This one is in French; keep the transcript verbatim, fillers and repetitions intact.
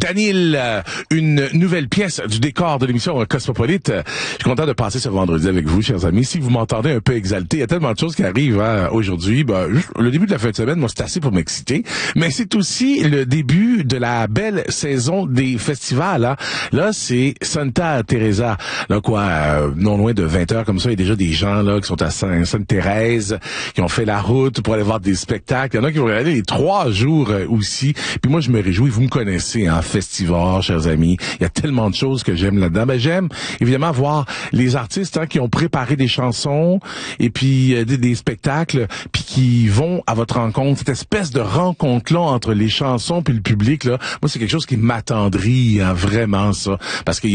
Danil, euh, une nouvelle pièce du décor de l'émission Cosmopolite. Je suis content de passer ce vendredi avec vous, chers amis. Si vous m'entendez un peu exalté, il y a tellement de choses qui arrivent hein, aujourd'hui. Ben, le début de la fin de semaine, moi, c'est assez pour m'exciter. Mais c'est aussi le début de la belle saison des festivals. Hein. Là, c'est Santa Teresa. Là, quoi, euh, non loin de vingt heures comme ça, il y a déjà des gens là qui sont à Sainte-Thérèse, qui ont fait la route pour aller voir des spectacles. Il y en a qui vont aller les trois jours euh, aussi. Puis moi, je me réjouis. Vous me connaissez, hein, Festivals, chers amis. Il y a tellement de choses que j'aime là-dedans. Ben, j'aime évidemment voir les artistes hein, qui ont préparé des chansons et puis euh, des, des spectacles, puis qui vont à votre rencontre. Cette espèce de rencontre-là entre les chansons puis le public, là, moi, c'est quelque chose qui m'attendrit, hein, vraiment, ça. Parce qu'il y a